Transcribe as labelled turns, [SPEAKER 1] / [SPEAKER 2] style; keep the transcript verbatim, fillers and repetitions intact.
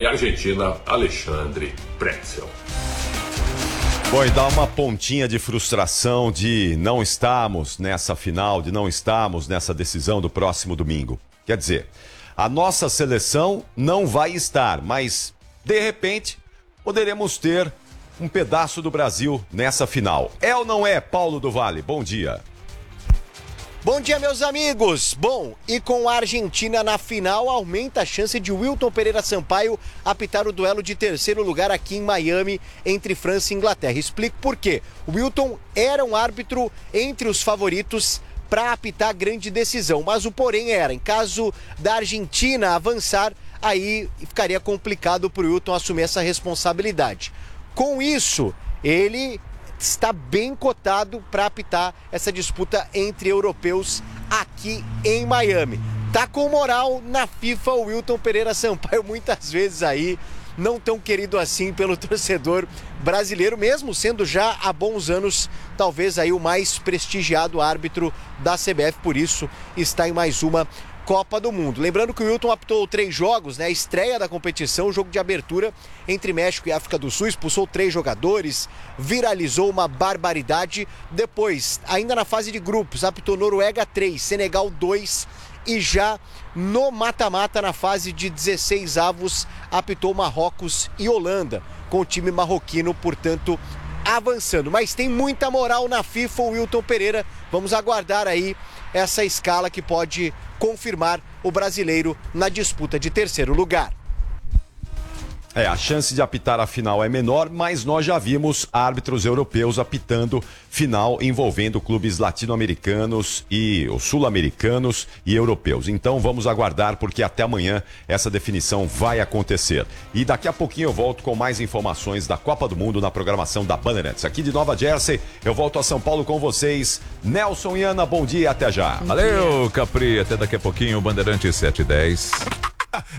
[SPEAKER 1] Argentina, Alexandre Pretzel.
[SPEAKER 2] Bom, e dá uma pontinha de frustração de não estarmos nessa final, de não estarmos nessa decisão do próximo domingo. Quer dizer, a nossa seleção não vai estar, mas, de repente, poderemos ter um pedaço do Brasil nessa final. É ou não é, Paulo do Vale? Bom dia.
[SPEAKER 3] Bom dia, meus amigos. Bom, e com a Argentina na final, aumenta a chance de Wilton Pereira Sampaio apitar o duelo de terceiro lugar aqui em Miami entre França e Inglaterra. Explico por quê. O Wilton era um árbitro entre os favoritos para apitar a grande decisão, mas o porém era, em caso da Argentina avançar, aí ficaria complicado para o Wilton assumir essa responsabilidade. Com isso, ele está bem cotado para apitar essa disputa entre europeus aqui em Miami. Tá com moral na FIFA o Wilton Pereira Sampaio, muitas vezes aí não tão querido assim pelo torcedor brasileiro, mesmo sendo já há bons anos talvez aí o mais prestigiado árbitro da C B F, por isso está em mais uma Copa do Mundo. Lembrando que o Wilton apitou três jogos, né? A estreia da competição, o jogo de abertura entre México e África do Sul, expulsou três jogadores, viralizou uma barbaridade. Depois, ainda na fase de grupos, apitou Noruega três, Senegal dois e já no mata-mata, na fase de dezesseis avos, apitou Marrocos e Holanda, com o time marroquino, portanto, avançando. Mas tem muita moral na FIFA o Wilton Pereira. Vamos aguardar aí essa escala que pode confirmar o brasileiro na disputa de terceiro lugar.
[SPEAKER 2] É, a chance de apitar a final é menor, mas nós já vimos árbitros europeus apitando final envolvendo clubes latino-americanos e os sul-americanos e europeus. Então vamos aguardar, porque até amanhã essa definição vai acontecer. E daqui a pouquinho eu volto com mais informações da Copa do Mundo na programação da Bandeirantes. Aqui de Nova Jersey, eu volto a São Paulo com vocês. Nelson e Ana, bom dia e até já.
[SPEAKER 4] Valeu, Capri. Até daqui a pouquinho, Bandeirantes sete e dez.